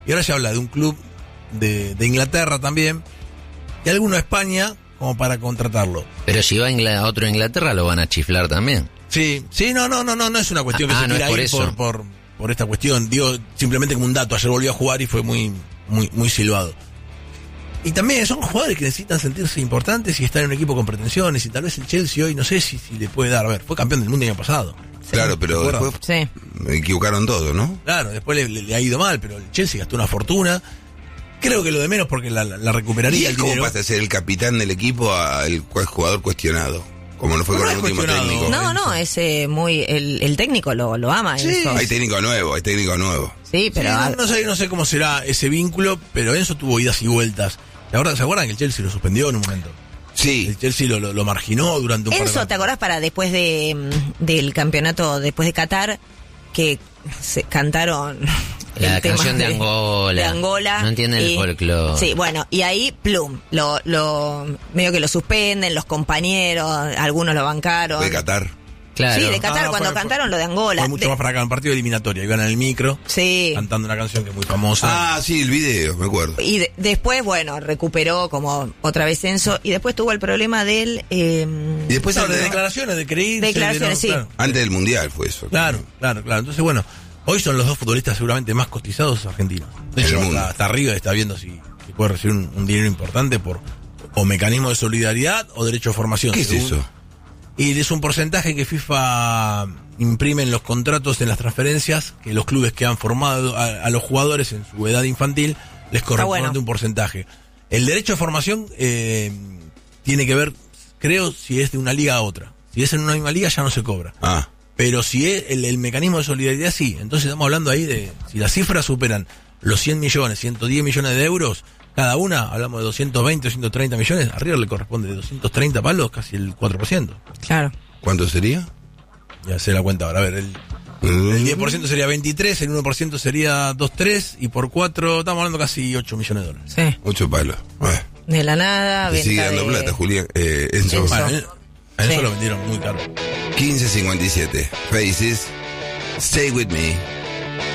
Y ahora se habla de un club de Inglaterra también, y alguno de España, como para contratarlo. Pero si va a otro Inglaterra, lo van a chiflar también. Sí, no es una cuestión que se no quiera es por ir eso. por esta cuestión. Digo, simplemente como un dato, ayer volvió a jugar y fue muy silbado. Y también son jugadores que necesitan sentirse importantes y estar en un equipo con pretensiones, y tal vez el Chelsea hoy, no sé si le puede dar. A ver, fue campeón del mundo el año pasado. Claro, pero después me equivocaron todo, ¿no? Claro, después le ha ido mal, pero el Chelsea gastó una fortuna. Creo que lo de menos porque la recuperaría el ¿Cómo dinero. pasa de ser el capitán del equipo al jugador cuestionado? Como no fue No con es el último cuestionado. técnico. No, es muy... El técnico lo ama. Sí. Eso. Hay técnico nuevo. Sí, pero... Sí, no sé cómo será ese vínculo, pero Enzo tuvo idas y vueltas. ¿Se acuerdan que el Chelsea lo suspendió en un momento? Sí. El Chelsea lo marginó durante un par de Enzo, ¿te acordás para después del campeonato, después de Qatar, que se cantaron La el tema canción de Angola. de Angola? No entienden el folclore. Sí, bueno, y ahí, plum, medio que lo suspenden, los compañeros, algunos lo bancaron. De Qatar. Claro. Sí, de Qatar, cuando cantaron lo de Angola. Fue mucho más para acá, en partido de eliminatoria. Iban en el micro, Sí. cantando una canción que es muy famosa. Ah, sí, el video, me acuerdo. Y después, bueno, recuperó como otra vez Enzo, y después tuvo el problema del... Y después de declaraciones, de creírse. Declaraciones, sí. Claro. antes del Mundial fue eso. Claro. Entonces, bueno, hoy son los dos futbolistas seguramente más cotizados argentinos. De hecho, En el mundo. hasta arriba está viendo si puede recibir un dinero importante por o mecanismo de solidaridad o derecho a formación. ¿Qué es eso? Y es un porcentaje que FIFA imprime en los contratos, en las transferencias, que los clubes que han formado a los jugadores en su edad infantil les corresponde un porcentaje. El derecho a formación tiene que ver, creo, si es de una liga a otra. Si es en una misma liga ya no se cobra. Pero si es el mecanismo de solidaridad, sí. Entonces estamos hablando ahí de, si las cifras superan los 100 millones, 110 millones de euros, cada una, hablamos de 220, 230 millones, a River le corresponde de 230 palos, casi el 4%. Claro. ¿Cuánto sería? Ya sé la cuenta ahora. A ver, el 10% sería 23, el 1% sería 2,3 y por 4 estamos hablando casi 8 millones de dólares. Sí. 8 palos. De la nada, Te sigue venta dando de... plata, Julián. Enzo. Bueno, a eso Sí. lo vendieron muy caro. 15.57. Faces. Stay with me.